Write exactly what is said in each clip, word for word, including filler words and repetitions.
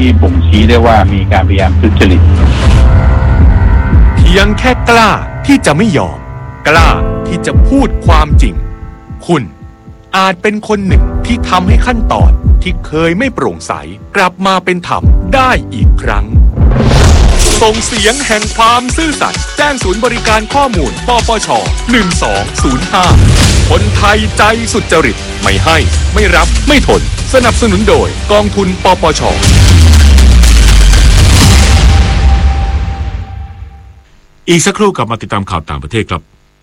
ที่บ่งชี้ได้ว่ามีการพยายามทุจริตเพียงแค่กล้าที่จะไม่ยอมกล้าที่จะพูดความจริงคุณอาจเป็นคนหนึ่งที่ทำให้ขั้นตอนที่เคยไม่โปร่งใสกลับมาเป็นธรรมได้อีกครั้งส่งเสียงแห่งความซื่อสัตย์แจ้งศูนย์บริการข้อมูลปปชหนึ่งสองศูนย์ห้าคนไทยใจสุจริตไม่ให้ไม่รับไม่ทนสนับสนุนโดยกองทุนปปชอีกสักครู่กลับมาติดตามข่าวต่างประเทศครับ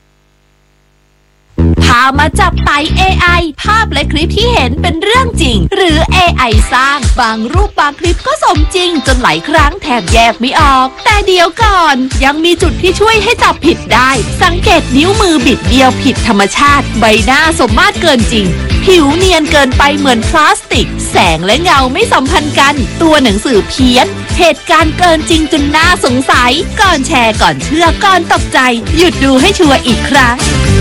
พามาจับไต่ เอ ไอ ภาพและคลิปที่เห็นเป็นเรื่องจริงหรือ เอ ไอ สร้างบางรูปบางคลิปก็สมจริงจนหลายครั้งแทบแยกไม่ออกแต่เดี๋ยวก่อนยังมีจุดที่ช่วยให้จับผิดได้สังเกตนิ้วมือบิดเบี้ยวผิดธรรมชาติใบหน้าสมมาตรเกินจริงผิวเนียนเกินไปเหมือนพลาสติกแสงและเงาไม่สัมพันธ์กันตัวหนังสือเพี้ยนเหตุการณ์เกินจริงจนน่าสงสัยก่อนแชร์ก่อนเชื่อก่อนตกใจหยุดดูให้ชัวร์อีกครั้ง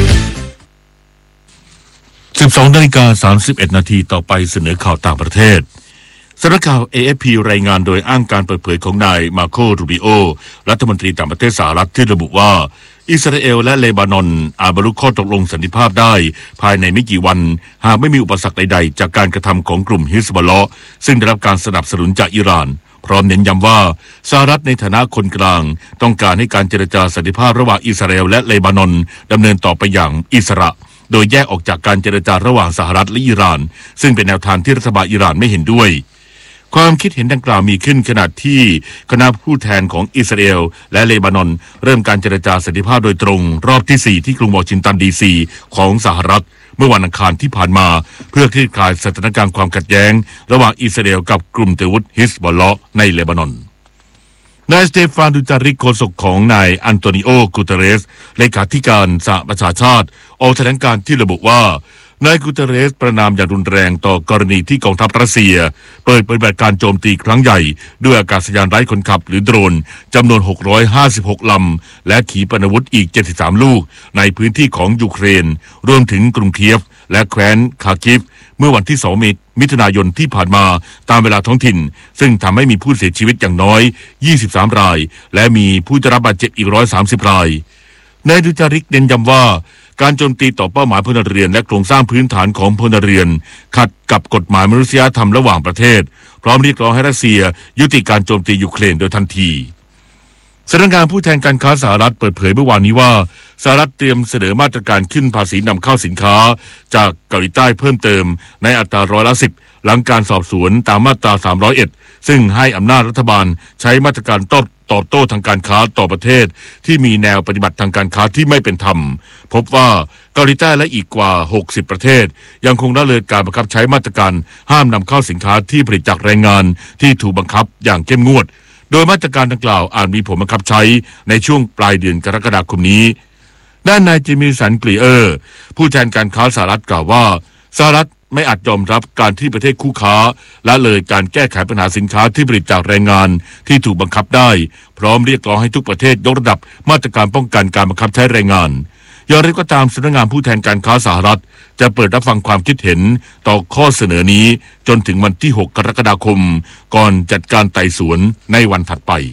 สิบสองนาฬิกาสามสิบเอ็ดนาทีต่อไปเสนอข่าวต่างประเทศสำนักข่าว เอ เอฟ พี รายงานโดยอ้างการเปิดเผยของนายมาโค รูบิโอรัฐมนตรีต่างประเทศสหรัฐที่ระบุว่าอิสราเอลและเลบานอนอาจบรรลุข้อตกลงสันติภาพได้ภายในไม่กี่วันหากไม่มีอุปสรรคใดๆจากการกระทำของกลุ่มฮิซบอลเลาะห์ซึ่งได้รับการสนับสนุนจากอิหร่านพร้อมเน้นย้ำว่าสหรัฐในฐานะคนกลางต้องการให้การเจรจาสันติภาพระหว่างอิสราเอลและเลบานอนดำเนินต่อไปอย่างอิสระโดยแยกออกจากการเจรจาระหว่างสหรัฐและอิหร่านซึ่งเป็นแนวทางที่รัฐบาลอิหร่านไม่เห็นด้วยความคิดเห็นดังกล่าวมีขึ้นขณะที่คณะผู้แทนของอิสราเอลและเลบานอนเริ่มการเจรจาสันติภาพโดยตรงรอบที่สี่ที่กรุงวอชิงตันดีซีของสหรัฐเมื่อวันอังคารที่ผ่านมาเพื่อคลี่คลายสถานการณ์ความขัดแย้งระหว่างอิสราเอลกับกลุ่มเตวุฒฮิซบอลเลาะห์ในเลบานอนนายสเตฟาน ดูจาริกโฆษกของนายอันโตนิโอ กูเตเรสเลขาธิการสหประชาชาติออกแถลงการณ์ที่ระบุว่านายกูเตเรสประนามอย่างรุนแรงต่อกรณีที่กองทัพรัสเซียเปิดปฏิบัติการโจมตีครั้งใหญ่ด้วยอากาศยานไร้คนขับหรือโดรนจำนวนหกร้อยห้าสิบหกลำและขีปนาวุธอีกเจ็ดสิบสามลูกในพื้นที่ของยูเครนรวมถึงกรุงเคียฟและแคว้นคาคิฟเมื่อวันที่สองมิถุนายนที่ผ่านมาตามเวลาท้องถิ่นซึ่งทำให้มีผู้เสียชีวิตอย่างน้อยยี่สิบสามรายและมีผู้ได้รับบาดเจ็บอีกหนึ่งร้อยสามสิบรายนายดูจาริกเน้นย้ำว่าการโจมตีต่อเป้าหมายพลเรือนและโครงสร้างพื้นฐานของพลเรือนขัดกับกฎหมายมนุษยธรรมระหว่างประเทศพร้อมเรียกร้องให้รัสเซียยุติการโจมตียูเครนโดยทันทีสำนักงานผู้แทนการค้าสหรัฐเปิดเผยเมื่อวานนี้ว่าสหรัฐเตรียมเสนอมาตรการขึ้นภาษีนำเข้าสินค้าจากเกาหลีใต้เพิ่มเติมในอัตราร้อยละสิบหลังการสอบสวนตามมาตราสามร้อยเอ็ดซึ่งให้อำนาจรัฐบาลใช้มาตรการตอบตอบโต้ทางการค้าต่อประเทศที่มีแนวปฏิบัติทางการค้าที่ไม่เป็นธรรมพบว่าเกาหลีใต้และอีกกว่าหกสิบประเทศยังคงละเลยการบังคับใช้มาตรการห้ามนำเข้าสินค้าที่ผลิตจากแรงงานที่ถูกบังคับอย่างเข้มงวดโดยมาตรการดังกล่าวอาจมีผลบังคับใช้ในช่วงปลายเดือนกรกฎาคมนี้ด้านนายจิมมี่สันกลีเออร์ผู้แทนการค้าสหรัฐกล่าวว่าสหรัฐไม่อาจยอมรับการที่ประเทศคู่ค้าละเลยการแก้ไขปัญหาสินค้าที่ผลิตจากแรงงานที่ถูกบังคับได้พร้อมเรียกร้องให้ทุกประเทศยกระดับมาตรการป้องกันการบังคับใช้แรงงานอย่างไรก็ตามสำนักงานผู้แทนการค้าสหรัฐจะเปิดรับฟังความคิดเห็นต่อข้อเสนอนี้จนถึงวันที่หกกรกฎาคมก่อนจัดการไต่สวนในวันถัดไป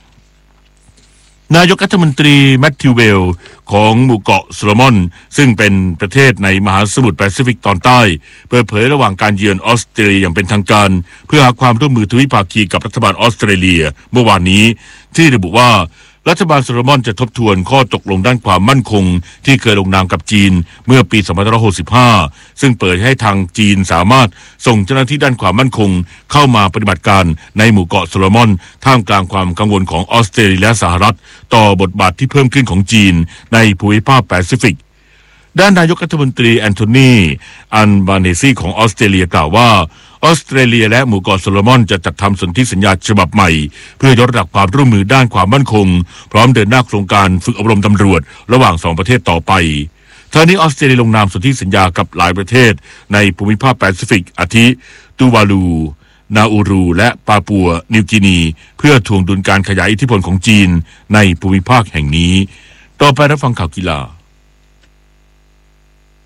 นายกรัฐมนตรีแมทธิวเวลของหมู่เกาะโซโลมอนซึ่งเป็นประเทศในมหาสมุทรแปซิฟิกตอนใต้เปิดเผยระหว่างการเยือนออสเตรเลียอย่างเป็นทางการเพื่อหาความร่วมมือทวิภาคีกับรัฐบาลออสเตรเลียเมื่อวานนี้ที่ระบุว่ารัฐบาลโซโลมอนจะทบทวนข้อตกลงด้านความมั่นคงที่เคยลงนามกับจีนเมื่อปีสองพันห้าร้อยหกสิบห้าซึ่งเปิดให้ทางจีนสามารถส่งเจ้าหน้าที่ด้านความมั่นคงเข้ามาปฏิบัติการในหมู่เกาะโซโลมอนท่ามกลางความกังวลของออสเตรเลียและสหรัฐต่อบทบาทที่เพิ่มขึ้นของจีนในภูมิภาคแปซิฟิกด้านนายกรัฐมนตรีแอนโทนีอัลบาเนซีของออสเตรเลียกล่าวว่าออสเตรเลียและหมู่เกาะโซโลมอนจะจัดทำสนธิสัญญาฉบับใหม่เพื่อยกระดับความร่วมมือด้านความมั่นคงพร้อมเดินหน้าโครงการฝึกอบรมตำรวจระหว่างสองประเทศต่อไปทั้งนี้ออสเตรเลียลงนามสนธิสัญญากับหลายประเทศในภูมิภาคแปซิฟิกอาทิตูวาลูนาอูรูและปาปัวนิวกินีเพื่อทวงดุลการขยายอิทธิพลของจีนในภูมิภาคแห่งนี้ต่อไปรับฟังข่าวกีฬา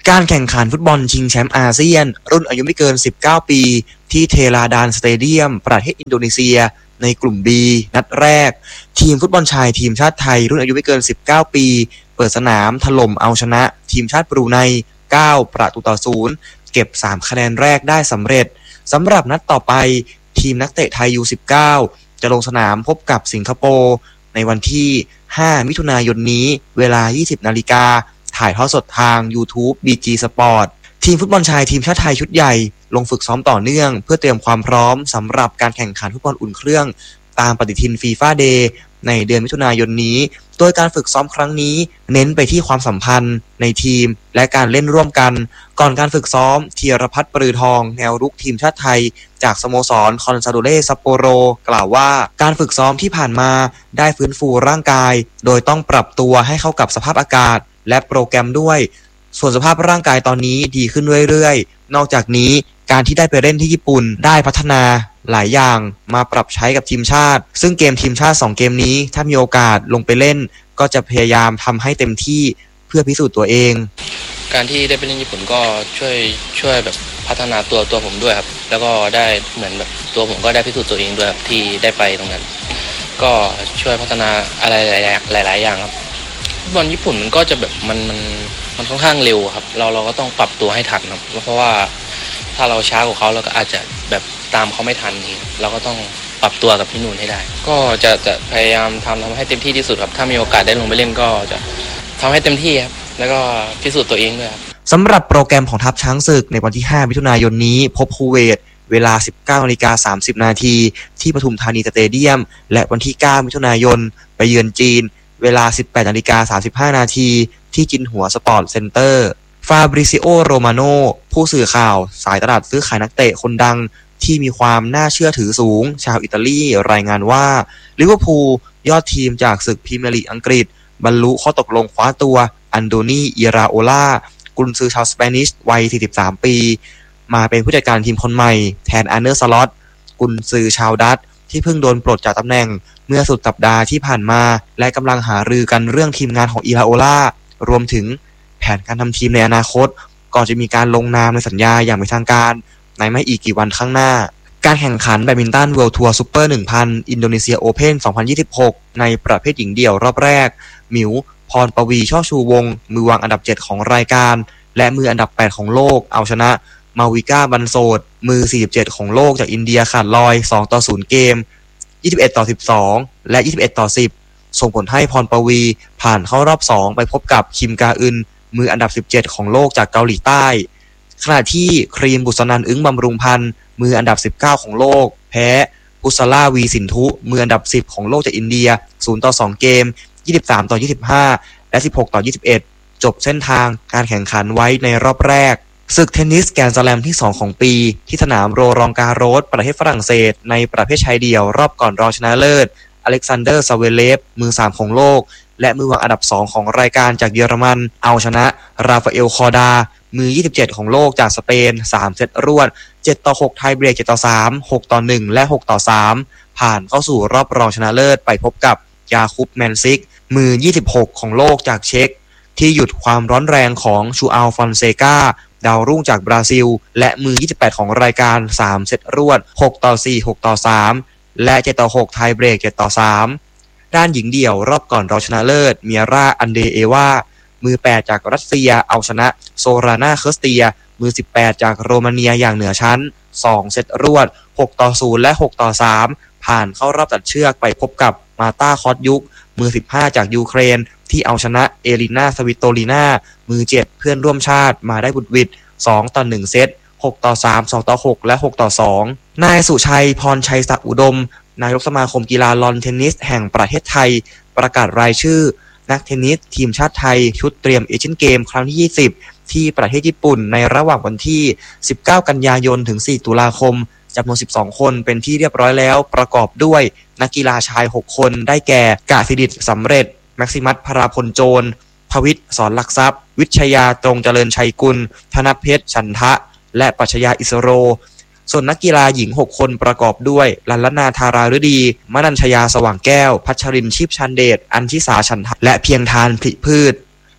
การแข่งขันฟุตบอลชิงแชมป์อาเซียนรุ่นอายุไม่เกินสิบเก้าปีที่เทราดานสเตเดียมประเทศอินโดนีเซียในกลุ่ม B นัดแรกทีมฟุตบอลชายทีมชาติไทยรุ่นอายุไม่เกินสิบเก้าปีเปิดสนามถล่มเอาชนะทีมชาติบรูไนเก้าประตูต่อศูนย์เก็บสามคะแนนแรกได้สำเร็จสำหรับนัดต่อไปทีมนักเตะไทย ยู สิบเก้า จะลงสนามพบกับสิงคโปร์ในวันที่ห้ามิถุนายนนี้เวลา ยี่สิบนาฬิกาถ่ายทอดสดทาง YouTube บี จี Sport ทีมฟุตบอลชายทีมชาติไทยชุดใหญ่ลงฝึกซ้อมต่อเนื่องเพื่อเตรียมความพร้อมสำหรับการแข่งขันฟุตบอลอุ่นเครื่องตามปฏิทิน FIFA Day ในเดือนมิถุนายนนี้โดยการฝึกซ้อมครั้งนี้เน้นไปที่ความสัมพันธ์ในทีมและการเล่นร่วมกันก่อนการฝึกซ้อมธีรพัฒน์ปรือทองแนวรุกทีมชาติไทยจากสโมสรคอนซาโดเรซัปโปโรกล่าวว่าการฝึกซ้อมที่ผ่านมาได้ฟื้นฟูร่างกายโดยต้องปรับตัวให้เข้ากับสภาพอากาศและโปรแกรมด้วยส่วนสภาพร่างกายตอนนี้ดีขึ้นเรื่อยๆนอกจากนี้การที่ได้ไปเล่นที่ญี่ปุ่นได้พัฒนาหลายอย่างมาปรับใช้กับทีมชาติซึ่งเกมทีมชาติสองเกมนี้ถ้ามีโอกาสลงไปเล่นก็จะพยายามทำให้เต็มที่เพื่อพิสูจน์ตัวเองการที่ได้ไปเล่นญี่ปุ่นก็ช่วยช่วยแบบพัฒนาตัวตัวผมด้วยครับแล้วก็ได้เหมือนแบบตัวผมก็ได้พิสูจน์ตัวเองด้วยครับที่ได้ไปตรงนั้นก็ช่วยพัฒนาอะไรหลายหลายอย่างครับฟุตบอลญี่ปุ่นมันก็จะแบบมันมันมันค่อนข้างเร็วครับเราเราก็ต้องปรับตัวให้ทันครับเพราะว่าถ้าเราช้ากว่าเขาเราก็อาจจะแบบตามเขาไม่ทันนี่เราก็ต้องปรับตัวกับที่นู่นให้ได้ก็จะจะพยายามทำทำให้เต็มที่ที่สุดครับถ้ามีโอกาสได้ลงไปเล่นก็จะทำให้เต็มที่ครับแล้วก็พิสูจน์ตัวเองด้วยครับสำหรับโปรแกรมของทัพช้างศึกในวันที่ห้ามิถุนายนนี้พบคูเวตเวลา สิบเก้านาฬิกาสามสิบนาทีที่ปทุมธานีสเตเดียมและวันที่เก้ามิถุนายนไปเยือนจีนเวลา สิบแปดนาฬิกาสามสิบห้านาทีที่จินหัวสปอร์ตเซ็นเตอร์ฟาบริซิโอโรมาโนผู้สื่อข่าวสายตลาดซื้อขายนักเตะคนดังที่มีความน่าเชื่อถือสูงชาวอิตาลีรายงานว่าลิเวอร์พูลยอดทีมจากศึกพรีเมียร์ลีกอังกฤษบรรลุข้อตกลงคว้าตัวอันโดนีอิราโอลากุนซือชาวสเปนิชวัยสี่สิบสามปีมาเป็นผู้จัดการทีมคนใหม่แทนอาร์เนอร์สล็อตกุนซือชาวดัตช์ที่เพิ่งโดนปลดจากตำแหน่งเมื่อสุดสัปดาห์ที่ผ่านมาและกำลังหารือกันเรื่องทีมงานของอิราโอลารวมถึงแผนการทำทีมในอนาคตก่อนจะมีการลงนามในสัญญาอย่างเป็นทางการในไม่อีกกี่วันข้างหน้าการแข่งขันแบดมินตันเวิลด์ทัวร์ซุปเปอร์ หนึ่งพัน อินโดนีเซียโอเพ่น สองพันยี่สิบหก ในประเภทหญิงเดี่ยวรอบแรกหมิวพรปวีช่อชูวงศ์มือวางอันดับเจ็ดของรายการและมืออันดับแปดของโลกเอาชนะมาวิก้าบันโซดมือสี่สิบเจ็ดของโลกจากอินเดียขาดลอยสองต่อศูนย์เกมยี่สิบเอ็ดต่อสิบสองและยี่สิบเอ็ดต่อสิบส่งผลให้พรปวีผ่านเข้ารอบสองไปพบกับคิมกาอึนมืออันดับสิบเจ็ดของโลกจากเกาหลีใต้ขณะที่ครีมบุษนันท์อึ้งบำรุงพันธ์มืออันดับสิบเก้าของโลกแพ้อุสลาวีสินธุมืออันดับสิบของโลกจากอินเดียศูนย์ต่อสองเกมยี่สิบสามต่อยี่สิบห้าและสิบหกต่อยี่สิบเอ็ดจบเส้นทางการแข่งขันไว้ในรอบแรกศึกเทนนิสแกรนด์สแลมที่สองของปีที่สนามโรลองการโรสประเทศฝรั่งเศสในประเภทชายเดี่ยวรอบก่อนรองชนะเลิศอเล็กซานเดอร์ซาเวเลฟมือสามของโลกและมือวางอันดับสองของรายการจากเยอรมันเอาชนะราฟาเอลคอร์ดามือยี่สิบเจ็ดของโลกจากสเปนสามเซตรวดเจ็ดต่อหกไทยเบรกเจ็ดต่อสาม หกต่อหนึ่งและหกต่อสามผ่านเข้าสู่รอบรองชนะเลิศไปพบกับยาคุปแมนซิกมือยี่สิบหกของโลกจากเช็กที่หยุดความร้อนแรงของชูอัลฟอนเซกาดาวรุ่งจากบราซิลและมือยี่สิบแปดของรายการสามเซตรวดหกต่อสี่ หกต่อสามและเจ็ดต่อหกไทยเบรกเจ็ดต่อสามด้านหญิงเดี่ยวรอบก่อนรองชนะเลิศเมียร่าอันเดเอวามือแปดจากรัสเซียเอาชนะโซรานาเคิร์สเตียมือสิบแปดจากโรมาเนียอย่างเหนือชั้นสองเซตรวดหกต่อศูนย์และหกต่อสามผ่านเข้ารอบตัดเชือกไปพบกับมาตาคอตยุกมือสิบห้าจากยูเครนที่เอาชนะเอลินาสวิโตลีนามือเจ็ดเพื่อนร่วมชาติมาได้บุดหวิดสองต่อหนึ่งเซตหกต่อสาม สองต่อหกและหกต่อสองนายสุชัยพรชัยศักดิ์อุดมนายกสมาคมกีฬาลอนเทนนิสแห่งประเทศไทยประกาศรายชื่อนักเทนนิสทีมชาติไทยชุดเตรียมเอเชียนเกมครั้งที่ยี่สิบที่ประเทศญี่ปุ่นในระหว่างวันที่สิบเก้ากันยายนถึงสี่ตุลาคมจำนวนสิบสองคนเป็นที่เรียบร้อยแล้วประกอบด้วยนักกีฬาชายหกคนได้แก่กาศิดิษฐ์สำเร็จแม็กซิมัสพราพลโจรภวิทย์สอนหลักทรัพย์วิชยาตรงเจริญชัยกุลธนเพชรฉันทะและปัชญาอิสโรส่วนนักกีฬาหญิงหกคนประกอบด้วยลัลลนาธาราฤดีมนัญชยาสว่างแก้วพัชรินทร์ชีพชันเดชอัญชิสาฉันทะและเพียงทานผลิพืช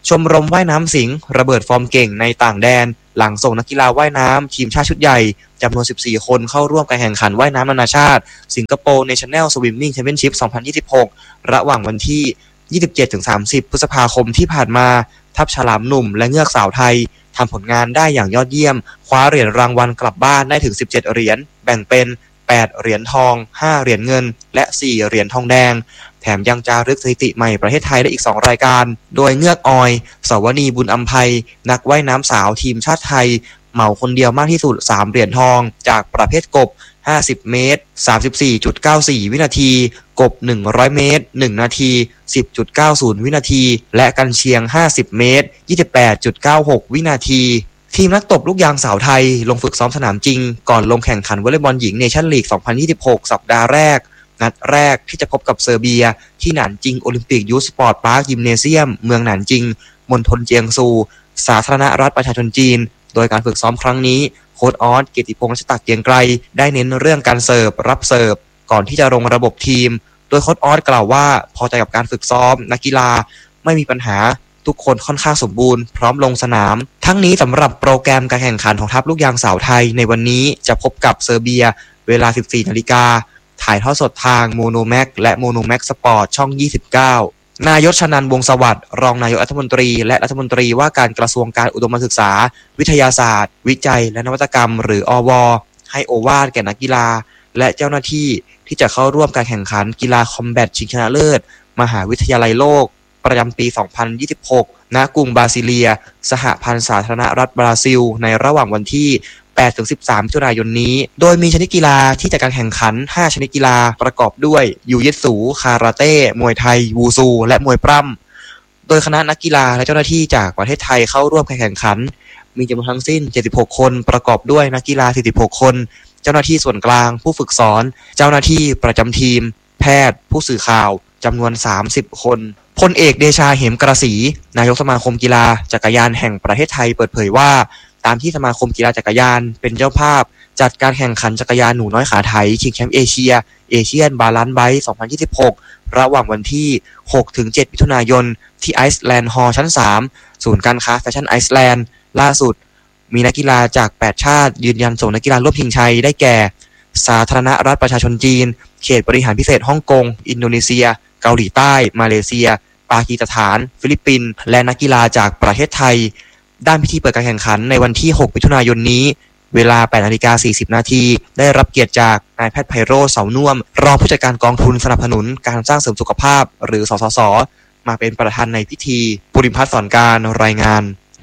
ชมรมว่ายน้ำสิงห์ระเบิดฟอร์มเก่งในต่างแดนหลังส่งนักกีฬาว่ายน้ำทีมชาติชุดใหญ่จำนวนสิบสี่คนเข้าร่วมการแข่งขันว่ายน้ำนานาชาติสิงคโปร์ National Swimming Championship สองพันยี่สิบหกระหว่างวันที่ ยี่สิบเจ็ดถึงสามสิบ พฤษภาคมที่ผ่านมาทัพฉลามหนุ่มและเงือกสาวไทยทำผลงานได้อย่างยอดเยี่ยมคว้าเหรียญรางวัลกลับบ้านได้ถึงสิบเจ็ดเหรียญแบ่งเป็นแปดเหรียญทองห้าเหรียญเงินและสี่เหรียญทองแดงแถมยังจารึกสถิติใหม่ประเทศไทยได้อีกสองรายการโดยเงือกออยสวนีบุญอำไพนักว่ายน้ำสาวทีมชาติไทยเหมาคนเดียวมากที่สุดสามเหรียญทองจากประเภทกบห้าสิบเมตร สามสิบสี่จุดเก้าสี่ วินาทีกบหนึ่งร้อยเมตรหนึ่งนาที สิบจุดเก้าศูนย์ วินาทีและกันเชียงห้าสิบเมตร ยี่สิบแปดจุดเก้าหก วินาทีทีมนักตบลูกยางสาวไทยลงฝึกซ้อมสนามจริงก่อนลงแข่งขันวอลเลย์บอลหญิงเนชั่นลีก สองพันยี่สิบหก สัปดาห์แรกนัดแรกที่จะพบกับเซอร์เบียที่หนานจิงโอลิมปิกยูธสปอร์ตพาร์คยิมเนเซียมเมืองหนานจิงมณฑลเจียงซูสาธารณรัฐประชาชนจีนโดยการฝึกซ้อมครั้งนี้โค้ชออสเกียรติพงษ์รัชตะเกียงไกรได้เน้นเรื่องการเสิร์ฟรับเสิร์ฟก่อนที่จะลงระบบทีมโดยโค้ชออสกล่าวว่าพอใจกับการฝึกซ้อมนักกีฬาไม่มีปัญหาทุกคนค่อนข้างสมบูรณ์พร้อมลงสนามทั้งนี้สำหรับโปรแกรมการแข่งขันของทัพลูกยางสาวไทยในวันนี้จะพบกับเซอร์เบียเวลา สิบสี่นาฬิกาถ่ายทอดสดทางโมโนแม็กและโมโนแม็กสปอร์ตช่องยี่สิบเก้านายศชนันท์วงศ์สวัสดิ์รองนายกรัฐมนตรีและรัฐมนตรีว่าการกระทรวงการอุดมศึกษาวิทยาศาสตร์วิจัยและนวัตกรรมหรืออว.ให้โอวาทแก่นักกีฬาและเจ้าหน้าที่ที่จะเข้าร่วมการแข่งขันกีฬาคอมแบทชิงชนะเลิศมหาวิทยาลัยโลกประจำปี สองพันยี่สิบหก ณ กรุงบราซิเลียสหพันธ์สาธารณรัฐบราซิลในระหว่างวันที่ แปดถึงสิบสาม มิถุนายนนี้โดยมีชนิดกีฬาที่จัดการแข่งขันห้าชนิดกีฬาประกอบด้วยยูยิตสูคาราเต้มวยไทยวูซูและมวยปล้ำโดยคณะนักกีฬาและเจ้าหน้าที่จากประเทศไทยเข้าร่วมการแข่งขันมีจำนวนทั้งสิ้นเจ็ดสิบหกคนประกอบด้วยนักกีฬาสี่สิบหกคนเจ้าหน้าที่ส่วนกลางผู้ฝึกสอนเจ้าหน้าที่ประจำทีมแพทย์ผู้สื่อข่าวจำนวนสามสิบคนพลเอกเดชาเหมกระสีนายกสมาคมกีฬาจักรยานแห่งประเทศไทยเปิดเผยว่าตามที่สมาคมกีฬาจักรยานเป็นเจ้าภาพจัดการแข่งขันจักรยานหนูน้อยขาไถชิงแชมป์เอเชียเอเชียนบาลานซ์ไบค์ สองพันยี่สิบหก ระหว่างวันที่ หกถึงเจ็ด มิถุนายนที่ไอซ์แลนด์ฮอลล์ชั้น สาม ศูนย์การค้าแฟชั่นไอซ์แลนด์ล่าสุดมีนักกีฬาจากแปดชาติยืนยันส่งนักกีฬาร่วมชิงชัยได้แก่สาธารณรัฐประชาชนจีนเขตบริหารพิเศษฮ่องกงอินโดนีเซียเกาหลีใต้มาเลเซียปากีสถานฟิลิปปินส์และนักกีฬาจากประเทศไทยด้านพิธีเปิดการแข่งขันในวันที่ หก มิถุนายนนี้เวลา แปดนาฬิกาสี่สิบ นาทีได้รับเกียรติจากนายแพทย์ไพโรจน์เสาน่วมรองผู้จัดการกองทุนสนับสนุนการสร้างเสริมสุขภาพหรือสสส.มาเป็นประธานในพิธีปุริพัฒน์สอนการรายงาน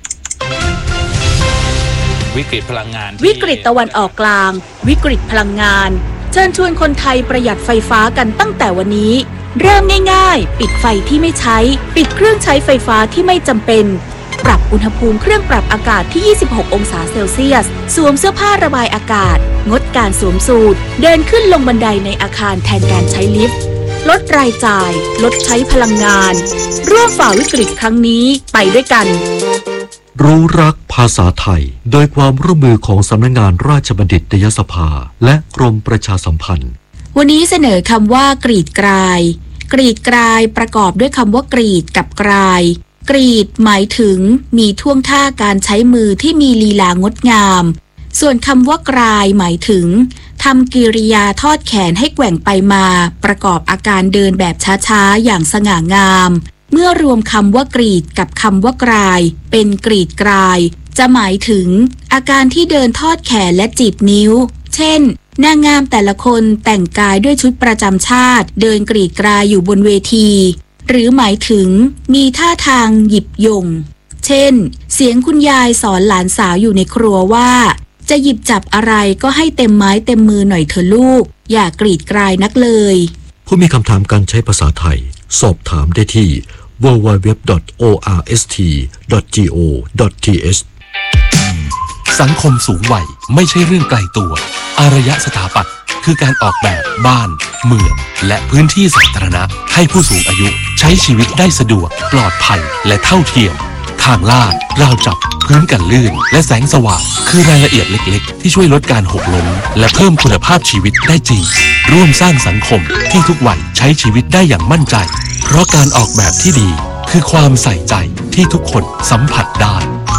วิกฤตพลังงานวิกฤตตะวันออกกลางวิกฤตพลังงานเชิญชวนคนไทยประหยัดไฟฟ้ากันตั้งแต่วันนี้เริ่มง่ายๆปิดไฟที่ไม่ใช้ปิดเครื่องใช้ไฟฟ้าที่ไม่จำเป็นปรับอุณหภูมิเครื่องปรับอากาศที่ยี่สิบหกองศาเซลเซียสสวมเสื้อผ้าระบายอากาศงดการสวมสูทเดินขึ้นลงบันไดในอาคารแทนการใช้ลิฟต์ลดรายจ่ายลดใช้พลังงานร่วมฝ่าวิกฤตครั้งนี้ไปด้วยกันรู้รักภาษาไทยโดยความร่วมมือของสำนักงานราชบัณฑิตยสภาและกรมประชาสัมพันธ์วันนี้เสนอคำว่ากรีดกรายกรีดกรายประกอบด้วยคำว่ากรีดกับกรายกรีดหมายถึงมีท่วงท่าการใช้มือที่มีลีลางดงามส่วนคำว่ากรายหมายถึงทำกิริยาทอดแขนให้แกว่งไปมาประกอบอาการเดินแบบช้าๆอย่างสง่างามเมื่อรวมคำว่ากรีดกับคำว่ากรายเป็นกรีดกรายจะหมายถึงอาการที่เดินทอดแขนและจีบนิ้วเช่นนางงามแต่ละคนแต่งกายด้วยชุดประจำชาติเดินกรีดกรายอยู่บนเวทีหรือหมายถึงมีท่าทางหยิบยงเช่นเสียงคุณยายสอนหลานสาวอยู่ในครัวว่าจะหยิบจับอะไรก็ให้เต็มไม้เต็มมือหน่อยเถอะลูกอย่ากรีดกรายนักเลยผู้มีคำถามการใช้ภาษาไทยสอบถามได้ที่ ดับเบิลยู ดับเบิลยู ดับเบิลยู ดอท โอ อาร์ เอส ที ดอท จี โอ ดอท ที เอชสังคมสูงวัยไม่ใช่เรื่องไกลตัวอารยสถาปัตย์คือการออกแบบบ้านเมืองและพื้นที่สาธารณะให้ผู้สูงอายุใช้ชีวิตได้สะดวกปลอดภัยและเท่าเทียมทางลาดราวจับพื้นกันลื่นและแสงสว่างคือรายละเอียดเล็กๆที่ช่วยลดการหกล้มและเพิ่มคุณภาพชีวิตได้จริงร่วมสร้างสังคมที่ทุกวัยใช้ชีวิตได้อย่างมั่นใจเพราะการออกแบบที่ดีคคือความใส่ใจที่ทุกคนสัมผัสได้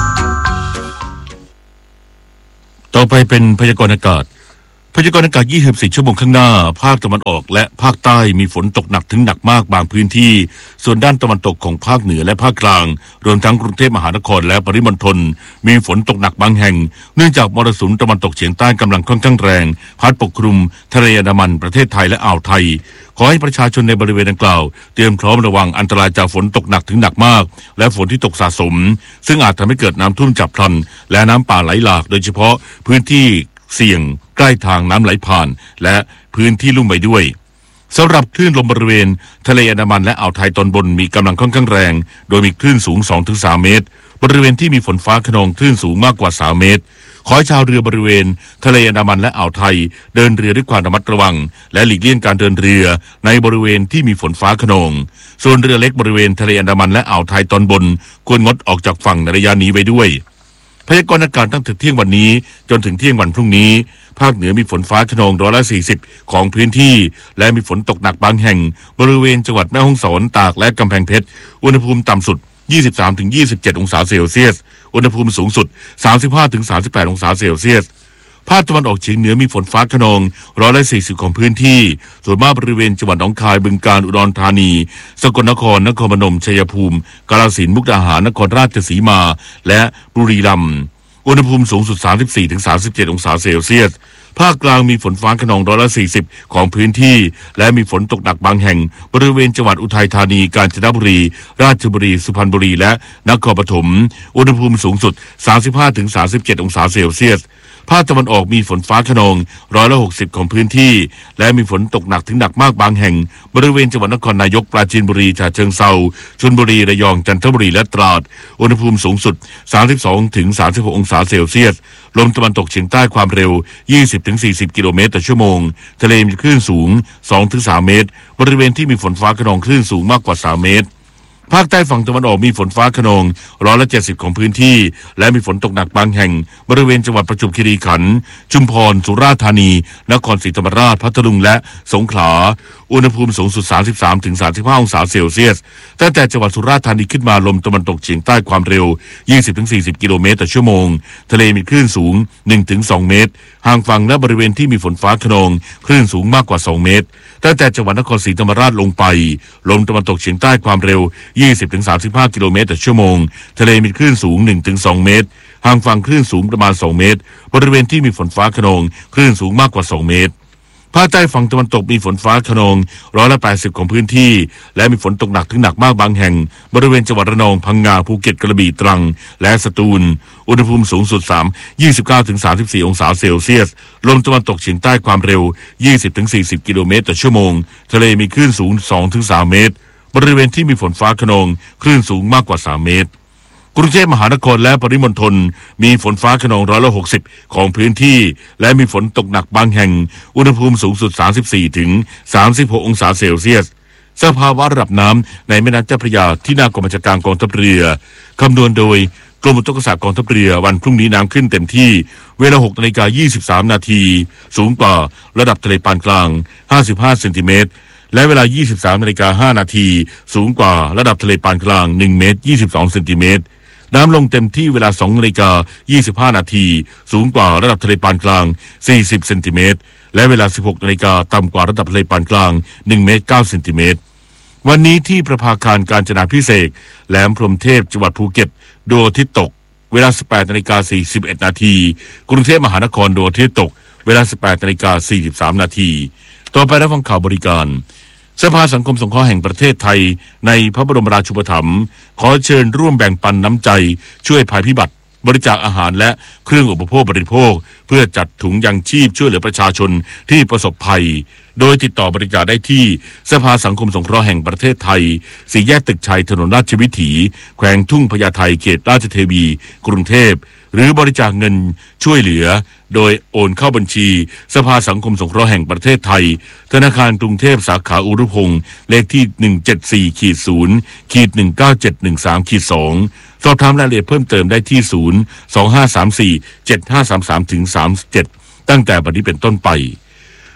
ต่อไปเป็นพยากรณ์อากาศพยากรณ์อากาศยี่สิบสี่ชั่วโมงข้างหน้าภาคตะวันออกและภาคใต้มีฝนตกหนักถึงหนักมากบางพื้นที่ส่วนด้านตะวันตกของภาคเหนือและภาคกลางรวมทั้งกรุงเทพมหานครและปริมณฑลมีฝนตกหนักบางแห่งเนื่องจากมรสุมตะวันตกเฉียงใต้กำลังค่อนข้างแรงพัดปกคลุมทะเลอันดามันประเทศไทยและอ่าวไทยขอให้ประชาชนในบริเวณดังกล่าวเตรียมพร้อมระวังอันตรายจากฝนตกหนักถึงหนักมากและฝนที่ตกสะสมซึ่งอาจทำให้เกิดน้ำท่วมฉับพลันและน้ำป่าไหลหลากโดยเฉพาะพื้นที่เสี่ยงใกล้ทางน้ำไหลผ่านและพื้นที่ลุ่มไปด้วยสำหรับคลื่นลมบริเวณทะเลอันดามันและอ่าวไทยตอนบนมีกำลังค่อนข้างแรงโดยมีคลื่นสูง สองถึงสาม เมตรบริเวณที่มีฝนฟ้าคะนองคลื่นสูงมากกว่าสามเมตรขอให้ชาวเรือบริเวณทะเลอันดามันและอ่าวไทยเดินเรือด้วยความระมัดระวังและหลีกเลี่ยงการเดินเรือในบริเวณที่มีฝนฟ้าคะนองส่วนเรือเล็กบริเวณทะเลอันดามันและอ่าวไทยตอนบนควรงดออกจากฝั่งในระยะนี้ไว้ด้วยพยากรณ์อากาศตั้งแต่เที่ยงวันนี้จนถึงเที่ยงวันพรุ่งนี้ภาคเหนือมีฝนฟ้าคะนองร้อยละสี่สิบของพื้นที่และมีฝนตกหนักบางแห่งบริเวณจังหวัดแม่ฮ่องสอนตากและกำแพงเพชรอุณหภูมิต่ำสุด ยี่สิบสามถึงยี่สิบเจ็ด องศาเซลเซียสอุณหภูมิสูงสุด สามสิบห้าถึงสามสิบแปด องศาเซลเซียสภาคตะวันออกเฉียงเหนือมีฝนฟ้าคะนองร้อยละสี่สิบของพื้นที่ส่วนมากบริเวณจังหวัดหนองคายบึงกาฬอุดรธานีสกลนครนครพนมชัยภูมิกาฬสินธุ์มุกดาหารนครราชสีมาและบุรีรัมย์อุณหภูมิสูงสุด สามสิบสี่ถึงสามสิบเจ็ด องศาเซลเซียสภาคกลางมีฝนฟ้าคะนองร้อยละสี่สิบของพื้นที่และมีฝนตกหนักบางแห่งบริเวณจังหวัดอุทัยธานีกาญจนบุรีราชบุรีสุพรรณบุรีและนครปฐมอุณหภูมิสูงสุด สามสิบห้าถึงสามสิบเจ็ด องศาเซลเซียสภาคตะวันออกมีฝนฟ้าคะนองร้อยละหกสิบของพื้นที่และมีฝนตกหนักถึงหนักมากบางแห่งบริเวณจังหวัดนครนายกปราจีนบุรีฉะเชิงเทราชลบุรีระยองจันทบุรีและตราดอุณหภูมิสูงสุด สามสิบสองถึงสามสิบหก องศาเซลเซียสลมตะวันตกเฉียงใต้ความเร็ว ยี่สิบถึงสี่สิบ กิโลเมตรต่อชั่วโมงทะเลมีคลื่นสูง สองถึงสาม เมตรบริเวณที่มีฝนฟ้าคะนองคลื่นสูงมากกว่าสามเมตรภาคใต้ฝั่งตะวันออกมีฝนฟ้าคะนองร้อยละเจ็ดสิบของพื้นที่และมีฝนตกหนักบางแห่งบริเวณจังหวัดประจวบคีรีขันธ์ชุมพรสุราษฎร์ธานีนครศรีธรรมราชพัทลุงและสงขลาอุณหภูมิสูงสุด สามสิบสามถึงสามสิบห้า องศาเซลเซียสตั้งแต่จังหวัดสุราษฎร์ธานีขึ้นมาลมตะวันตกเฉียงใต้ความเร็ว ยี่สิบถึงสี่สิบ กิโลเมตรต่อชั่วโมงทะเลมีคลื่นสูง หนึ่งถึงสอง เมตรห่างฝั่งและบริเวณที่มีฝนฟ้าคะนองคลื่นสูงมากกว่าสองเมตรตั้งแต่จังหวัดนครศรีธรรมราชลงไปลมตะวันตกเฉียงใต้ความเร็ว ยี่สิบถึงสามสิบห้า กิโลเมตรต่อชั่วโมงทะเลมีคลื่นสูง หนึ่งถึงสอง เมตรห่างฝั่งคลื่นสูงประมาณสองเมตรบริเวณที่มีฝนฟ้าคะนองคลื่นสูงมากกว่าสองเมตรภาคใต้ฝั่งตะวันตกมีฝนฟ้าคะนองร้อยละแปดสิบของพื้นที่และมีฝนตกหนักถึงหนักมากบางแห่งบริเวณจังหวัดระนองพังงาภูเก็ตกระบี่ตรังและสตูลอุณหภูมิสูงสุดสาม ยี่สิบเก้าถึงสามสิบสี่ องศาเซลเซียสลมตะวันตกเฉียงใต้ความเร็ว ยี่สิบถึงสี่สิบ กิโลเมตรต่อชั่วโมงทะเลมีคลื่นสูง สองถึงสาม เมตรบริเวณที่มีฝนฟ้าคะนองคลื่นสูงมากกว่าสามเมตรกรุงเทพมหานครและปริมณฑลมีฝนฟ้าคะนองร้อยละหกสิบของพื้นที่และมีฝนตกหนักบางแห่งอุณหภูมิสูงสุด สามสิบสี่ถึงสามสิบหก องศาเซลเซียสสภาวะระดับน้ำในแม่น้ำเจ้าพระยาที่หน้ากองบัญชาการกองทัพเรือคำนวณโดยกรมอุทกศาสตร์กองทัพเรือวันพรุ่งนี้น้ำขึ้นเต็มที่เวลา หกนาฬิกายี่สิบสาม นาทีสูงกว่าระดับทะเลปานกลางห้าสิบห้าเซนติเมตรและเวลา ยี่สิบสามนาฬิกาห้า นาทีสูงกว่าระดับทะเลปานกลางหนึ่งเมตรยี่สิบสองเซนติเมตรน้ำลงเต็มที่เวลา สองนาฬิกายี่สิบห้า นาทีสูงกว่าระดับทะเลปานกลางสี่สิบเซนติเมตรและเวลา สิบหกนาฬิกาต่ำกว่าระดับทะเลปานกลางหนึ่งเมตรเก้าเซนติเมตรวันนี้ที่ประภาคารกาญจนาภิเษกแหลมพรหมเทพจังหวัดภูเก็ตดวงอาทิตย์ตกเวลา สิบแปดนาฬิกาสี่สิบเอ็ด นาทีกรุงเทพมหานครดวงอาทิตย์ตกเวลา สิบแปดนาฬิกาสี่สิบสาม นาทีต่อไปรับฟังข่าวบริการสภาสังคมสงเคราะห์แห่งประเทศไทยในพระบรมราชูปถัมภ์ขอเชิญร่วมแบ่งปันน้ำใจช่วยภัยพิบัติบริจาคอาหารและเครื่องอุปโภคบริโภคเพื่อจัดถุงยังชีพช่วยเหลือประชาชนที่ประสบภัยโดยติดต่อบริจาคได้ที่สภาสังคมสงเคราะห์แห่งประเทศไทยสี่แยกตึกชัยถนนราชวิถีแขวงทุ่งพญาไทเขตราชเทวีกรุงเทพหรือบริจาคเงินช่วยเหลือโดยโอนเข้าบัญชีสภาสังคมสงเคราะห์แห่งประเทศไทยธนาคารกรุงเทพสาขาอุรุพงศ์เลขที่ หนึ่งเจ็ดสี่ ศูนย์ หนึ่งเก้าเจ็ดหนึ่งสาม สองสอบถามรายละเอียดเพิ่มเติมได้ที่ศูนย์ สอง ห้า สาม สี่ เจ็ด ห้า สาม สาม ถึง สามสิบเจ็ดตั้งแต่บัดนี้เป็นต้นไป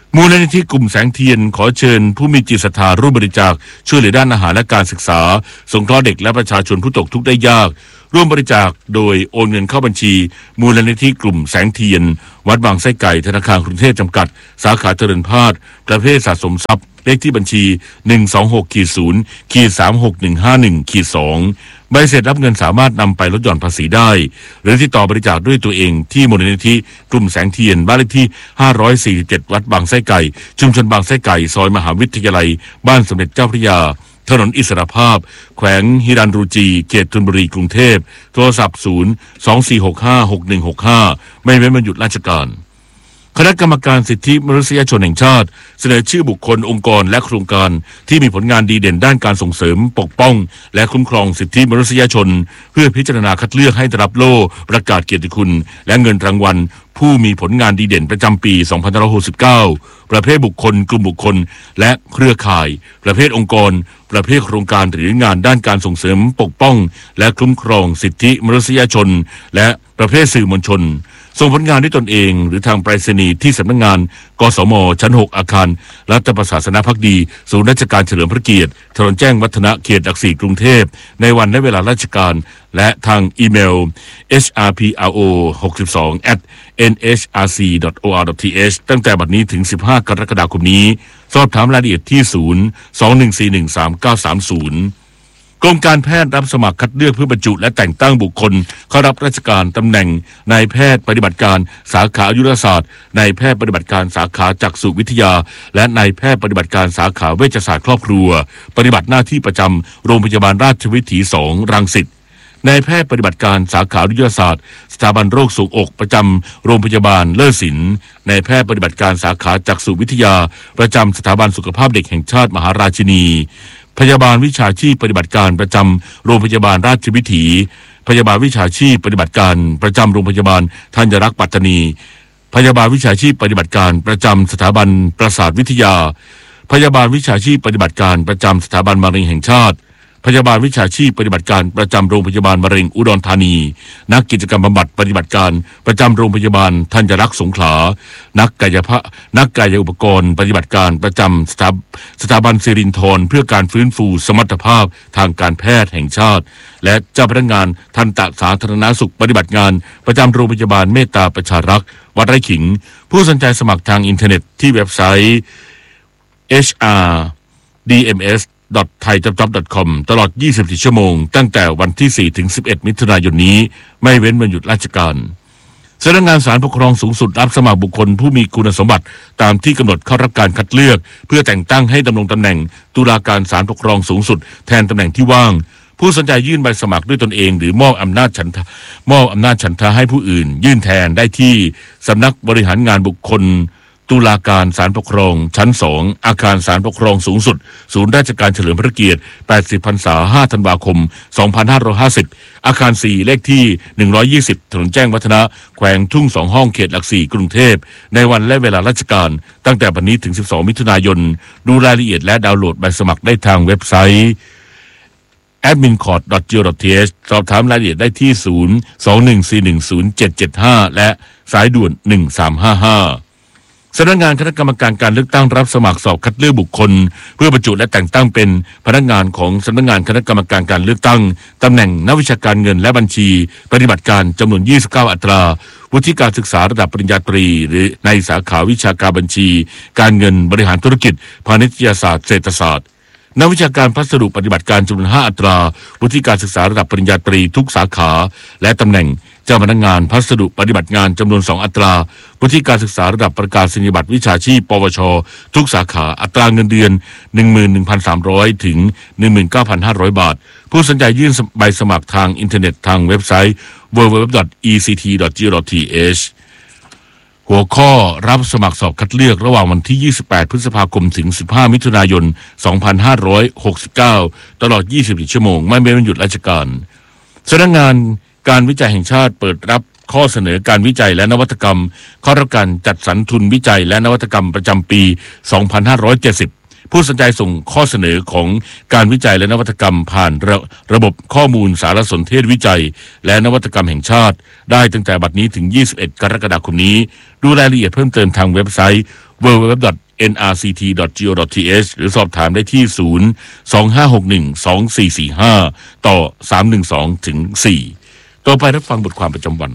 มูลนิธิกลุ่มแสงเทียนขอเชิญผู้มีจิตศรัทธาร่วมบริจาคช่วยเหลือด้านอาหารและการศึกษาสงเคราะห์เด็กและประชาชนผู้ตกทุกข์ได้ยากร่วมบริจาคโดยโอนเงินเข้าบัญชีมูลนิธิกลุ่มแสงเทียนวัดบางไส้ไก่ธนาคารกรุงเทพจำกัดสาขาเจริญพาดประเภทสะสมทรัพย์เลขที่บัญชี หนึ่ง สอง หก ศูนย์ สาม หก หนึ่ง ห้า หนึ่ง สอง ใบเสร็จรับเงินสามารถนำไปลดหย่อนภาษีได้หรือติดต่อบริจาคด้วยตัวเองที่มูลนิธิกลุ่มแสงเทียนบ้านเลขที่ห้าร้อยสี่สิบเจ็ดวัดบางไส้ไก่ชุมชนบางไส้ไก่ซอยมหาวิทยาลัยบ้านสมเด็จเจ้าพระยาถนนอิสรภาพแขวงฮิรันรูจีเขตธนบุรีกรุงเทพโทรศัพท์ศูนย์ สอง สี่ หก ห้า หก หนึ่ง หก ห้าไม่เว้นวันหยุดราชการคณะกรรมการสิทธิมนุษยชนแห่งชาติเสนอชื่อบุคคลองค์กรและโครงการที่มีผลงานดีเด่นด้านการส่งเสริมปกป้องและคุ้มครองสิทธิมนุษยชนเพื่อพิจารณาคัดเลือกให้ได้รับโล่ประกาศเกียรติคุณและเงินรางวัลผู้มีผลงานดีเด่นประจำปี สองพันห้าร้อยหกสิบเก้า ประเภทบุคคลกลุ่มบุคคลและเครือข่ายประเภทองค์กรประเภทโครงการหรืองานด้านการส่งเสริมปกป้องและคุ้มครองสิทธิมนุษยชนและประเภทสื่อมวลชนส่งผลงานด้วยตนเองหรือทางไปรษณีย์ที่สำนักงานกสมชั้นหกอาคารรัฐประศาสนภักดีศูนย์ราชการเฉลิมพระเกียรติถนนแจ้งวัฒนะเขตหลักสี่กรุงเทพในวันและเวลาราชการและทางอีเมล เอช อาร์ พี อาร์ โอ หกสิบสอง แอท เอ็น เอช อาร์ ซี ดอท โอ อาร์ ดอท ที เอช ตั้งแต่บัดนี้ถึงสิบห้ากรกฎาคมนี้สอบถามรายละเอียดที่ศูนย์ สอง หนึ่ง สี่ หนึ่ง สาม เก้า สาม ศูนย์กรมการแพทย์รับสมัครคัดเลือกเพื่อบรรจุและแต่งตั้งบุคคลเข้ารับราชการตำแหน่งนายแพทย์ปฏิบัติการสาขาอายุรศาสตร์นายแพทย์ปฏิบัติการสาขาจักษุวิทยาและนายแพทย์ปฏิบัติการสาขาเวชศาสตร์ครอบครัวปฏิบัติหน้าที่ประจำโรงพยาบาลราชวิถีสองรังสิตนายแพทย์ปฏิบัติการสาขาวิทยาศาสตร์สถาบันโรคทรวงอกประจำโรงพยาบาลเลิศศิลป์นายแพทย์ปฏิบัติการสาขาจักษุวิทยาประจำสถาบันสุขภาพเด็กแห่งชาติมหาราชินีพยาบาลวิชาชีพปฏิบัติการประจำโรงพยาบาลราชวิถีพยาบาลวิชาชีพปฏิบัติการประจำโรงพยาบาลธัญรักษ์ปัตตานีพยาบาลวิชาชีพปฏิบัติการประจำสถาบันประสาทวิทยาพยาบาลวิชาชีพปฏิบัติการประจำสถาบันมะเร็งแห่งชาติพยาบาลวิชาชีพปฏิบัติการประจำโรงพยาบาลมะเร็งอุดรธานีนักกิจกรรมบำบัดปฏิบัติการประจำโรงพยาบาลธัญรักษ์สงขลานักกายภาพนักกายอุปกรณ์ปฏิบัติการประจำสถาสถาบันสิรินธรเพื่อการฟื้นฟูสมรรถภาพทางการแพทย์แห่งชาติและเจ้าพนักงานทันตสาธารณสุขปฏิบัติงานประจำโรงพยาบาลเมตตาประชารักษ์วัดไร่ขิงผู้สนใจสมัครทางอินเทอร์เน็ตที่เว็บไซต์ เอช อาร์ ดี เอ็ม เอสไทยจ็อบจ็อบ ดอท คอม ตลอดยี่สิบสี่ชั่วโมงตั้งแต่วันที่สี่ถึงสิบเอ็ดมิถุนายนนี้ไม่เว้นวันหยุดราชการสำนักงานศาลปกครองสูงสุดรับสมัครบุคคลผู้มีคุณสมบัติตามที่กำหนดเข้ารับการคัดเลือกเพื่อแต่งตั้งให้ดำรงตำแหน่งตุลาการศาลปกครองสูงสุดแทนตำแหน่งที่ว่างผู้สนใจยื่นใบสมัครด้วยตนเองหรือมอบอำนาจฉันทะมอบอำนาจฉันทะให้ผู้อื่นยื่นแทนได้ที่สำนักบริหารงานบุคคลตุลาการศาลปกครองชั้นสองอาคารศาลปกครองสูงสุดศูนย์ราชการเฉลิมพระเกียรติแปดสิบพรรษาห้าธันวาคมสองพันห้าร้อยห้าสิบอาคารสี่เลขที่หนึ่งร้อยยี่สิบถนนแจ้งวัฒนะแขวงทุ่งสองห้องเขตหลักสี่กรุงเทพในวันและเวลาราชการตั้งแต่บัดนี้ถึงสิบสองมิถุนายนดูรายละเอียดและดาวน์โหลดใบสมัครได้ทางเว็บไซต์ แอดมินคอร์ด ดอท จี โอ ดอท ที เอช สอบถามรายละเอียดได้ที่ศูนย์ สอง หนึ่ง สี่ หนึ่ง ศูนย์ เจ็ด เจ็ด ห้าและสายด่วนหนึ่งสามห้าห้าสำนักงานคณะกรรมการการเลือกตั้งรับสมัครสอบคัดเลือกบุคคลเพื่อบรรจุและแต่งตั้งเป็นพนักงานของสำนักงานคณะกรรมการการเลือกตั้งตำแหน่งนักวิชาการเงินและบัญชีปฏิบัติการจำนวนยี่สิบเก้าอัตราวุฒิการศึกษาระดับปริญญาตรีหรือในสาขาวิชาการบัญชีการเงินบริหารธุรกิจพาณิชยศาสตร์เศรษฐศาสตร์นักวิชาการพัสดุปฏิบัติการจำนวนห้าอัตราวุฒิการศึกษาระดับปริญญาตรีทุกสาขาและตำแหน่งเจ้าพนักงานพัสดุปฏิบัติงานจำนวนสองอัตราวุฒิการศึกษาระดับประกาศนียบัตรวิชาชีพปวชทุกสาขาอัตราเงินเดือน หนึ่งหมื่นหนึ่งพันสามร้อย ถึง หนึ่งหมื่นเก้าพันห้าร้อย บาทผู้สนใจยื่นใบสมัครทางอินเทอร์เน็ตทางเว็บไซต์ ดับเบิลยู ดับเบิลยู ดับเบิลยู ดอท อี ซี ที ดอท จี โอ ดอท ที เอช หัวข้อรับสมัครสอบคัดเลือกระหว่างวันที่ยี่สิบแปดพฤษภาคมถึงสิบห้ามิถุนายนสองพันห้าร้อยหกสิบเก้าตลอดยี่สิบสี่ชั่วโมงไม่เป็นวันหยุดราชการสำนักงานการวิจัยแห่งชาติเปิดรับข้อเสนอการวิจัยและนวัตกรรมเข้ารับการจัดสรรทุนวิจัยและนวัตกรรมประจำปีสองพันห้าร้อยเจ็ดสิบผู้สนใจส่งข้อเสนอของการวิจัยและนวัตกรรมผ่านระระบบข้อมูลสารสนเทศวิจัยและนวัตกรรมแห่งชาติได้ตั้งแต่บัดนี้ถึงยี่สิบเอ็ดกรกฎาคมนี้ดูรายละเอียดเพิ่มเติมทางเว็บไซต์ ดับเดับเบิลยู ดับเบิลยู ดับเบิลยู ดอท เอ็น อาร์ ซี ที ดอท จี โอ ดอท ที เอช หรือสอบถามได้ที่ศูนย์ สอง ห้า หก หนึ่ง สอง สี่ สี่ ห้า ต่อ สาม หนึ่ง สอง ถึง สี่ ต่อไปรับฟังบทความประจำวัน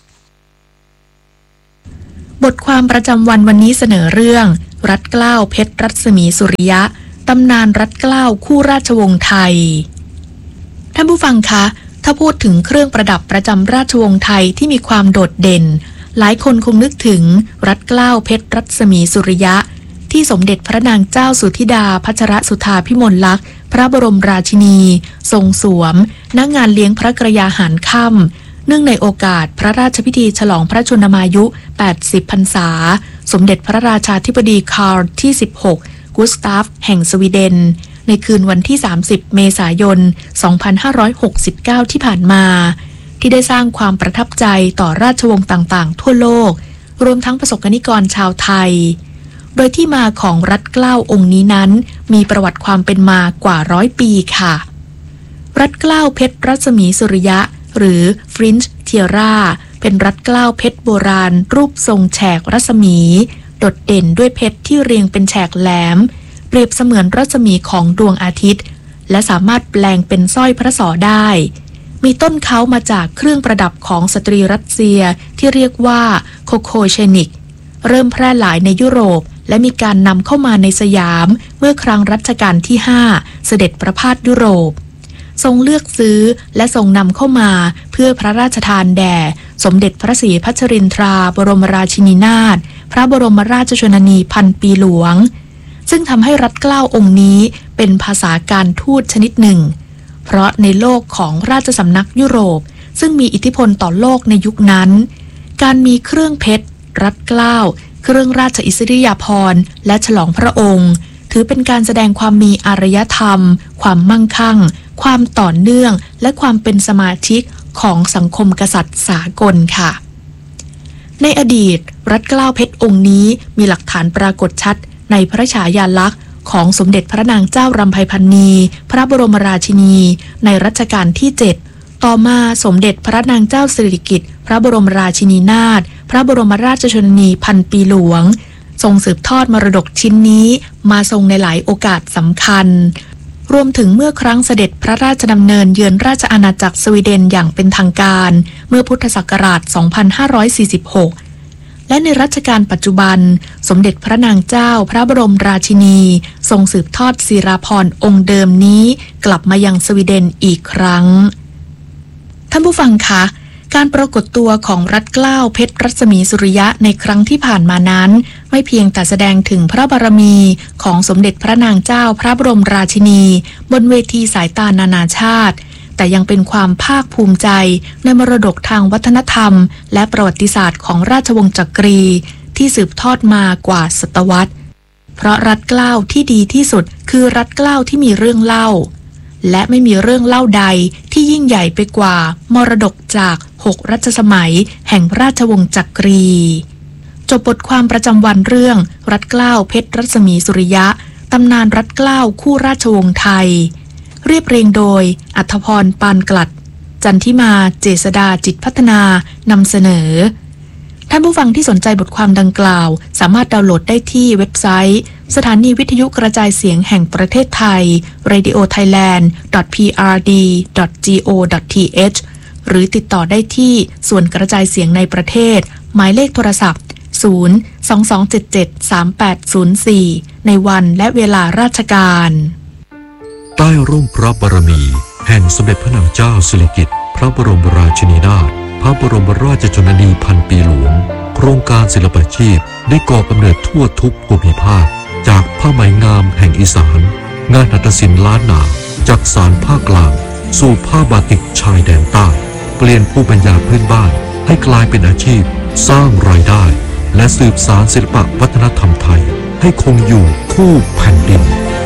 บทความประจำวันวันนี้เสนอเรื่องรัฐเกล้าเพชรรัศมีสุริยะตำนานรัฐเกล้าคู่ราชวงศ์ไทยท่านผู้ฟังคะถ้าพูดถึงเครื่องประดับประจำราชวงศ์ไทยที่มีความโดดเด่นหลายคนคงนึกถึงรัฐเกล้าเพชรรัศมีสุริยะที่สมเด็จพระนางเจ้าสุธิดาพัชรสุธาพิมลลักษณ์พระบรมราชินีทรงสวมณงานเลี้ยงพระกรยาหารค่ำเนื่องในโอกาสพระราชพิธีฉลองพระชนมายุแปดสิบพรรษาสมเด็จพระราชาธิบดีคาร์ลที่สิบหกกุสตาฟแห่งสวีเดนในคืนวันที่สามสิบเมษายนสองพันห้าร้อยหกสิบเก้าที่ผ่านมาที่ได้สร้างความประทับใจต่อราชวงศ์ต่างๆทั่วโลกรวมทั้งประสบกนิกรชาวไทยโดยที่มาของรัฐเกล้าองค์นี้นั้นมีประวัติความเป็นมากว่าร้อยปีค่ะรัฐเกล้าเพชรรัศมีสุริยะหรือฟรินช์เทียร่าเป็นรัฐเกล้าเพชรโบราณรูปทรงแฉกรัศมีโดดเด่นด้วยเพชรที่เรียงเป็นแฉกแหลมเปรียบเสมือนรัศมีของดวงอาทิตย์และสามารถแปลงเป็นสร้อยพระศอได้มีต้นเขามาจากเครื่องประดับของสตรีรัสเซียที่เรียกว่าโคโคเชนิกเริ่มแพร่หลายในยุโรปและมีการนำเข้ามาในสยามเมื่อครั้งรัชกาลที่ห้าเสด็จประพาสยุโรปทรงเลือกซื้อและทรงนำเข้ามาเพื่อพระราชทานแด่สมเด็จพระศรีพัชรินทราบรมราชินีนาถพระบรมราชชนนีพันปีหลวงซึ่งทำให้รัฐเกล้าองค์นี้เป็นภาษาการทูตชนิดหนึ่งเพราะในโลกของราชสำนักยุโรปซึ่งมีอิทธิพลต่อโลกในยุคนั้นการมีเครื่องเพชรรัฐเกล้าเครื่องราชอิสริยาภรณ์และฉลองพระองค์ถือเป็นการแสดงความมีอารยธรรมความมั่งคั่งความต่อเนื่องและความเป็นสมาชิกของสังคมกษัตริย์สากลค่ะในอดีตรัฐเกล้าเพชรองค์นี้มีหลักฐานปรากฏชัดในพระฉายาลักษณ์ของสมเด็จพระนางเจ้ารำไพพรรณีพระบรมราชินีในรัชกาลที่เจ็ดต่อมาสมเด็จพระนางเจ้าสิริกิติ์พระบรมราชินีนาถพระบรมราชชนนีพันปีหลวงทรงสืบทอดมรดกชิ้นนี้มาทรงในหลายโอกาสสำคัญรวมถึงเมื่อครั้งเสด็จพระราชดำเนินเยือนราชอาณาจักรสวีเดนอย่างเป็นทางการเมื่อพุทธศักราชสองพันห้าร้อยสี่สิบหกและในรัชกาลปัจจุบันสมเด็จพระนางเจ้าพระบรมราชินีทรงสืบทอดศิราภรณ์องค์เดิมนี้กลับมายังสวีเดนอีกครั้งท่านผู้ฟังคะการปรากฏตัวของรัฐเกล้าเพชรรัศมีสุริยะในครั้งที่ผ่านมานั้นไม่เพียงแต่แสดงถึงพระบารมีของสมเด็จพระนางเจ้าพระบรมราชินีบนเวทีสายตานานาชาติแต่ยังเป็นความภาคภูมิใจในมรดกทางวัฒนธรรมและประวัติศาสตร์ของราชวงศ์จักรีที่สืบทอดมากว่าศตวรรษเพราะรัฐเกล้าที่ดีที่สุดคือรัฐเกล้าที่มีเรื่องเล่าและไม่มีเรื่องเล่าใดที่ยิ่งใหญ่ไปกว่ามรดกจากหกรัชสมัยแห่งราชวงศ์จักรีจบบทความประจำวันเรื่องรัฐเกล้าเพชรรัศมีสุริยะตำนานรัฐเกล้าคู่ราชวงศ์ไทยเรียบเรียงโดยอัธพรปานกลัดจันทิมาเจษดาจิตพัฒนานำเสนอท่านผู้ฟังที่สนใจบทความดังกล่าวสามารถดาวน์โหลดได้ที่เว็บไซต์สถานีวิทยุกระจายเสียงแห่งประเทศไทย เรดิโอไทยแลนด์ ดอท พี อาร์ ดี ดอท จี โอ ดอท ที เอช หรือติดต่อได้ที่ส่วนกระจายเสียงในประเทศหมายเลขโทรศัพท์ศูนย์ สอง สอง เจ็ด เจ็ด สาม แปด ศูนย์ สี่ในวันและเวลาราชการใต้ร่มพระบารมีแห่งสมเด็จพระนางเจ้าสิริกิติ์พระบรมราชินีนาถพระบรมราชชนนีพันปีหลวงโครงการศิลปาชีพได้ก่อกำเนิดทั่วทุกภูมิภาคจากผ้าไหมงามแห่งอีสานงานหัตถศิลป์ล้านนาจากสารภาคกลางสู่ผ้าบาติกชายแดนใต้เปลี่ยนภูมิปัญญาพื้นบ้านให้กลายเป็นอาชีพสร้างรายได้และสืบสานศิลปวัฒนธรรมไทยให้คงอยู่คู่แผ่นดิน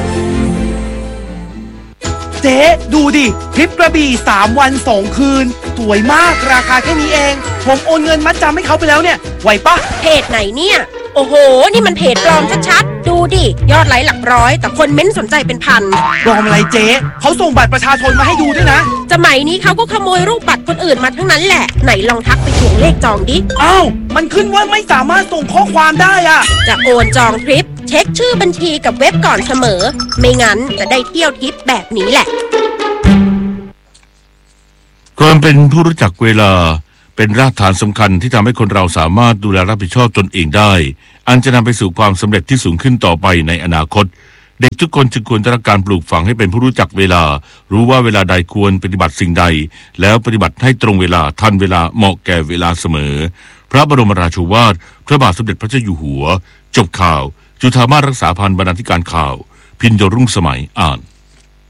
เจ๊ดูดิทริปกระบี่สามวันสองคืนสวยมากราคาแค่นี้เองผมโอนเงินมัดจำให้เขาไปแล้วเนี่ยไหวปะเพจไหนเนี่ยโอ้โหนี่มันเพจปลอมชัดๆดูดิยอดไลค์หลักร้อยแต่คนเม้นสนใจเป็นพันปลอมอะไรเจ๊เขาส่งบัตรประชาชนมาให้ดูด้วยนะสมัยนี้เขาก็ขโมยรูปบัตรคนอื่นมาทั้งนั้นแหละไหนลองทักไปทวงเลขจองดิอ้าวมันขึ้นว่าไม่สามารถส่งข้อความได้อะจะโอนจองทริปเช็คชื่อบัญชีกับเว็บก่อนเสมอไม่งั้นจะได้เที่ยวทริปแบบนี้แหละความเป็นผู้รู้จักเวลาเป็นรากฐานสำคัญที่ทำให้คนเราสามารถดูแลรับผิดชอบตนเองได้อันจะนำไปสู่ความสำเร็จที่สูงขึ้นต่อไปในอนาคตเด็กทุกคนจึงควรได้รับการปลูกฝังให้เป็นผู้รู้จักเวลารู้ว่าเวลาใดควรปฏิบัติสิ่งใดแล้วปฏิบัติให้ตรงเวลาทันเวลาเหมาะแก่เวลาเสมอพระบรมราโชวาทพระบาทสมเด็จพระเจ้าอยู่หัวจบข่าวจุฑามาสรักษาพันธ์บรรณาธิการข่าวพิญโยรุ่งสมัยอ่าน